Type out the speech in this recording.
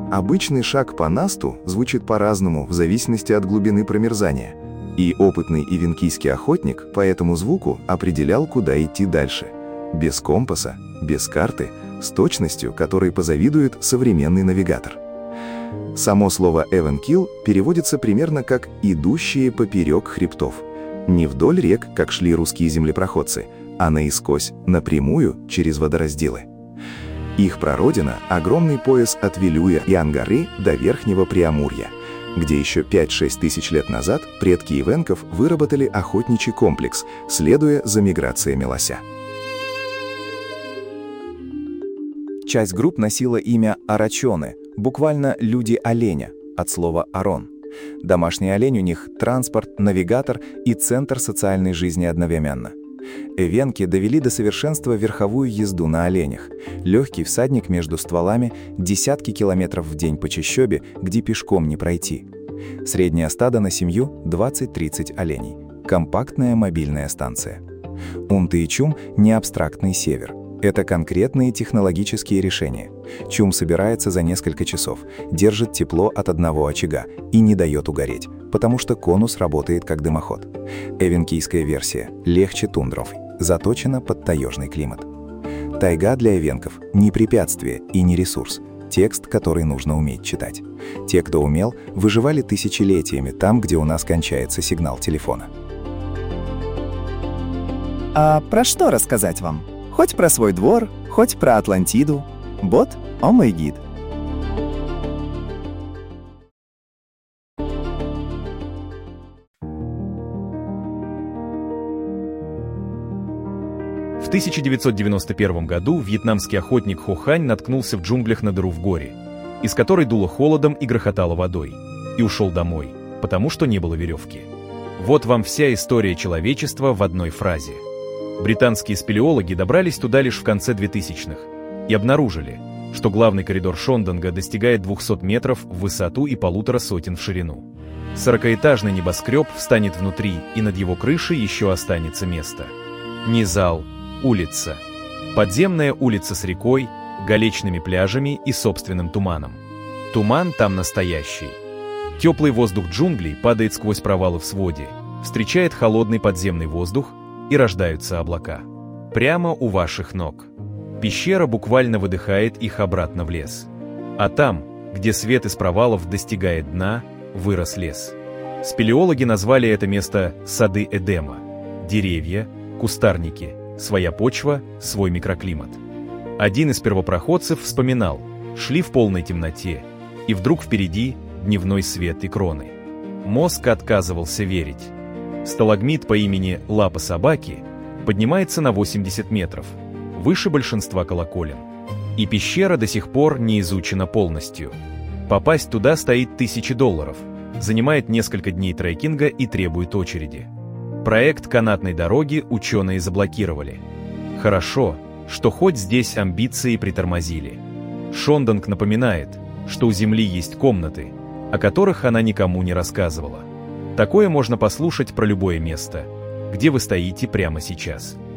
Обычный шаг по насту звучит по-разному в зависимости от глубины промерзания, и опытный ивенкийский охотник по этому звуку определял, куда идти дальше. Без компаса, без карты, с точностью, которой позавидует современный навигатор. Само слово «эвенкил» переводится примерно как «идущие поперек хребтов». Не вдоль рек, как шли русские землепроходцы, а наискось, напрямую, через водоразделы. Их прародина – огромный пояс от Вилюя и Ангары до Верхнего Преамурья, где еще 5-6 тысяч лет назад предки эвенков выработали охотничий комплекс, следуя за миграциями лося. Часть групп носила имя арачоны, буквально «люди-оленя», от слова «арон». Домашний олень у них – транспорт, навигатор и центр социальной жизни одновременно. Эвенки довели до совершенства верховую езду на оленях. Легкий всадник между стволами, десятки километров в день по чащобе, где пешком не пройти. Среднее стадо на семью – 20-30 оленей. Компактная мобильная станция. Унты и Чум – не абстрактный север. Это конкретные технологические решения. Чум собирается за несколько часов, держит тепло от одного очага и не дает угореть, потому что конус работает как дымоход. Эвенкийская версия легче тундровой, заточена под таежный климат. Тайга для эвенков – не препятствие и не ресурс. Текст, который нужно уметь читать. Те, кто умел, выживали тысячелетиями там, где у нас кончается сигнал телефона. А про что рассказать вам? Хоть про свой двор, хоть про Атлантиду. Бот – о мой гид. В 1991 году вьетнамский охотник Хо Хань наткнулся в джунглях на дыру в горе, из которой дуло холодом и грохотало водой, и ушел домой, потому что не было веревки. Вот вам вся история человечества в одной фразе. Британские спелеологи добрались туда лишь в конце 2000-х и обнаружили, что главный коридор Шондонга достигает 200 метров в высоту и 150 сотен в ширину. 40-этажный небоскреб встанет внутри, и над его крышей еще останется место. Не зал, улица. Подземная улица с рекой, галечными пляжами и собственным туманом. Туман там настоящий. Теплый воздух джунглей падает сквозь провалы в своде, встречает холодный подземный воздух, и рождаются облака. Прямо у ваших ног. Пещера буквально выдыхает их обратно в лес. А там, где свет из провалов достигает дна, вырос лес. Спелеологи назвали это место «Сады Эдема». Деревья, кустарники, своя почва, свой микроклимат. Один из первопроходцев вспоминал, шли в полной темноте, и вдруг впереди дневной свет и кроны. Мозг отказывался верить. Сталагмит по имени Лапа собаки поднимается на 80 метров, выше большинства колоколен. И пещера до сих пор не изучена полностью. Попасть туда стоит $1000, занимает несколько дней трекинга и требует очереди. Проект канатной дороги ученые заблокировали. Хорошо, что хоть здесь амбиции притормозили. Шондонг напоминает, что у Земли есть комнаты, о которых она никому не рассказывала. Такое можно послушать про любое место, где вы стоите прямо сейчас.